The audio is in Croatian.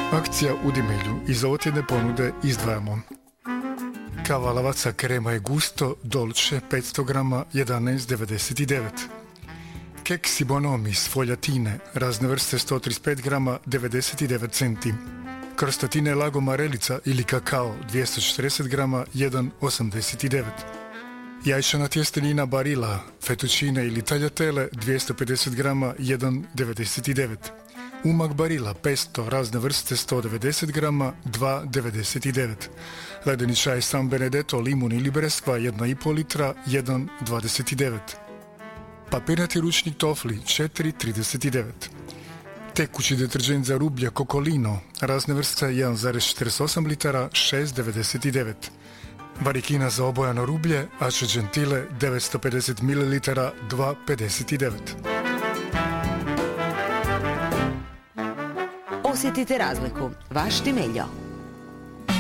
Akcija u Dimelju. Iz ovotjedne ponude izdvajamo kava Lavazza Crema e Gusto Dolce 500 grama 11,99. Keksi Bonomi s foljatine razne vrste 135 grama 99 centi. Krostatine Lago Marelica ili kakao 240 grama 1,89. Jajčana tjestenina Barilla, fettuccine ili tagliatelle 250 grama 1,99. Umak Barilla pesto razne vrste 190 grama 2,99. Ledeni čaj San Benedetto limun ili breskva 1,5 litra 1,29. Papirnati ručnik Tofli 4,39. Tekući deterđent za rublje Kokolino razne vrste 1,48 litara 6,99. Varikina za obojano rublje Ace Gentile 950 ml 2,59. Osjetite razliku. Vaš Dimeljo.